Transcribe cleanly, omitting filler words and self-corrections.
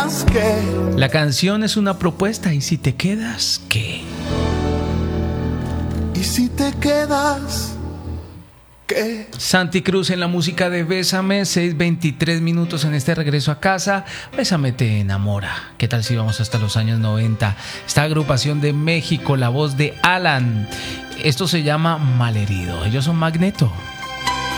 quedas, ¿qué? La canción es una propuesta y si te quedas, ¿qué? Y si te quedas, ¿qué? Santi Cruz en la música de Bésame, 6:23 minutos en este regreso a casa. Bésame te enamora. ¿Qué tal si vamos hasta los años 90? Esta agrupación de México, la voz de Alan. Esto se llama Malherido. Ellos son Magneto.